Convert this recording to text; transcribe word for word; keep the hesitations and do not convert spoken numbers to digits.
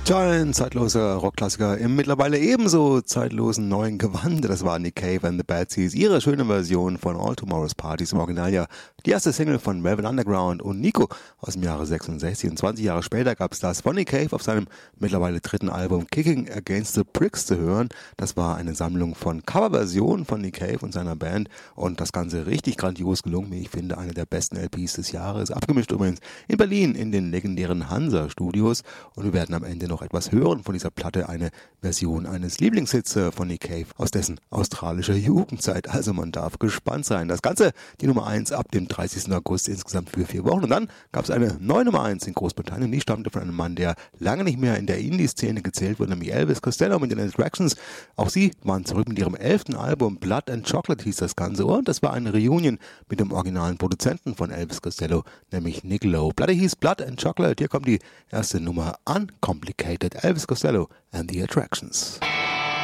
Tja, ein zeitloser Rockklassiker im mittlerweile ebenso zeitlosen neuen Gewand. Das war Nick Cave and the Bad Seeds, ihre schöne Version von All Tomorrow's Parties im Original ja. Die erste Single von Velvet Underground und Nico aus dem Jahre sechsundsechzig. Und zwanzig Jahre später gab es das von Nick Cave auf seinem mittlerweile dritten Album Kicking Against the Pricks zu hören. Das war eine Sammlung von Coverversionen von Nick Cave und seiner Band und das Ganze richtig grandios gelungen, wie ich finde, eine der besten L Ps des Jahres. Abgemischt übrigens in Berlin in den legendären Hansa Studios und wir werden am Ende noch noch etwas hören von dieser Platte, eine Version eines Lieblingshits von Nick Cave aus dessen australischer Jugendzeit. Also man darf gespannt sein. Das Ganze, die Nummer eins ab dem dreißigsten August insgesamt für vier Wochen. Und dann gab es eine neue Nummer eins in Großbritannien. Die stammte von einem Mann, der lange nicht mehr in der Indie-Szene gezählt wurde, nämlich Elvis Costello mit den Attractions. Auch sie waren zurück mit ihrem elften Album. Blood and Chocolate hieß das Ganze. Und das war eine Reunion mit dem originalen Produzenten von Elvis Costello, nämlich Nick Lowe. Platte hieß Blood and Chocolate. Hier kommt die erste Nummer Uncomplicated. Elvis Costello and the Attractions.